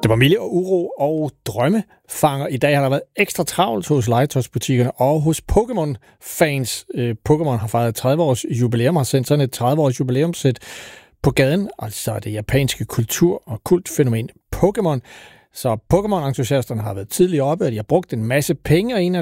Det var Mille og Uro og Drømmefanger. I dag har der været ekstra travlt hos legetøjsbutikkerne og hos Pokémon-fans. Pokémon har fejret 30-års jubilæum, har sendt sådan et 30-års jubilæumssæt på gaden. Altså det japanske kultur- og kultfænomen Pokémon. Så Pokémon-entusiasterne har været tidligt oppe, og de har brugt en masse penge, og en af